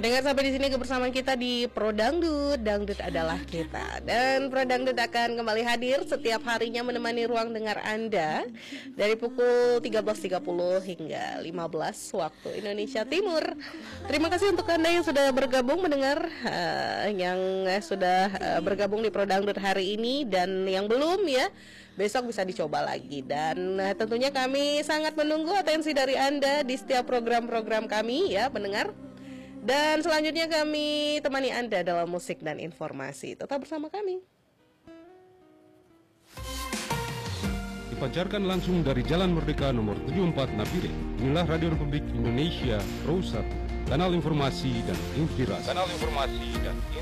Pendengar, sampai di sini kebersamaan kita di Pro Dangdut. Dangdut adalah kita. Dan Pro Dangdut akan kembali hadir setiap harinya menemani ruang dengar Anda dari pukul 13.30 hingga 15 waktu Indonesia Timur. Terima kasih untuk Anda yang sudah bergabung mendengar, yang sudah bergabung di Pro Dangdut hari ini, dan yang belum ya, besok bisa dicoba lagi. Dan tentunya kami sangat menunggu atensi dari Anda di setiap program-program kami ya, pendengar. Dan selanjutnya kami temani Anda dalam musik dan informasi. Tetap bersama kami. Dipancarkan langsung dari Jalan Merdeka nomor 74 Napire. Inilah Radio Republik Indonesia Pro 1, kanal informasi dan inspirasi.